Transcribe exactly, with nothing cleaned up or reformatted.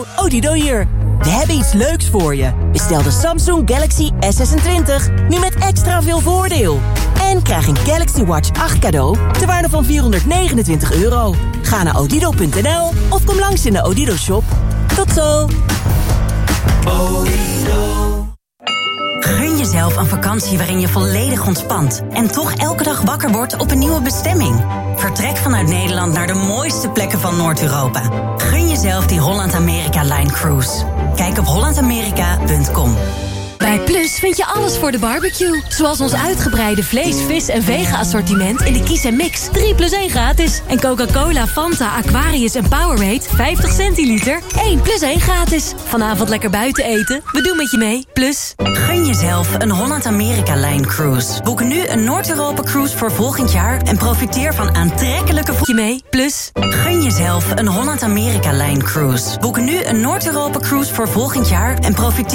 Hallo, Odido hier. We hebben iets leuks voor je. Bestel de Samsung Galaxy S zesentwintig nu met extra veel voordeel. En krijg een Galaxy Watch acht cadeau ter waarde van vierhonderdnegenentwintig euro. Ga naar odido punt n l of kom langs in de Odido shop. Tot zo. Odido. Gun jezelf een vakantie waarin je volledig ontspant en toch elke dag wakker wordt op een nieuwe bestemming. Vertrek vanuit Nederland naar de mooiste plekken van Noord-Europa. Gun jezelf die Holland-Amerika-Line Cruise. Kijk op holland amerika punt com. Bij Plus vind je alles voor de barbecue. Zoals ons uitgebreide vlees, vis en vega-assortiment in de Kies en Mix. drie plus één gratis. En Coca-Cola, Fanta, Aquarius en Powerade vijftig centiliter. één plus één gratis. Vanavond lekker buiten eten. We doen met je mee. Plus. Gun jezelf een Holland-Amerika-Line Cruise. Boek nu een Noord-Europa-cruise voor volgend jaar en profiteer van aantrekkelijke vo- Je mee. Plus. Gun jezelf een Holland-Amerika-Line Cruise. Boek nu een Noord-Europa-cruise voor volgend jaar en profiteer